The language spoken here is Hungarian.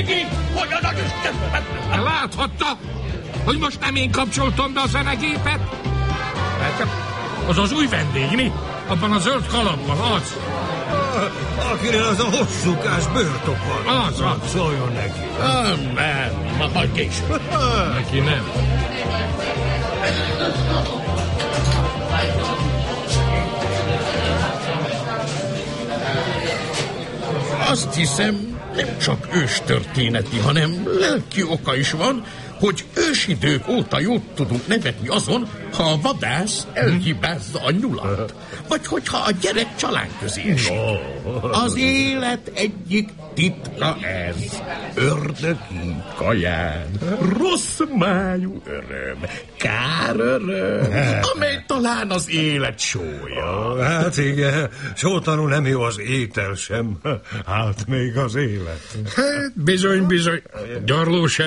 Megint? Hogyan az Istenben? Láthatta, hogy most nem én kapcsoltam be a zenegépet? Az az új vendég, mi? Abban a zöld kalapban, az. Akinél az a hosszúkás bőrtok van. Az. Szóljon neki. Nem, majd később. Neki nem. Azt hiszem, nem csak őstörténeti, hanem lelki oka is van, hogy ősidők óta jót tudunk nevetni azon, ha a vadász elhibázza a nyulat, vagy hogyha a gyerek család közé esik. Az élet egyik titka ez. Ördögi kaján, rossz májú öröm, kár öröm, amely talán az élet sója. Hát igen, sótanul nem jó az étel sem. Hát még az élet. Hát bizony, gyarlóság.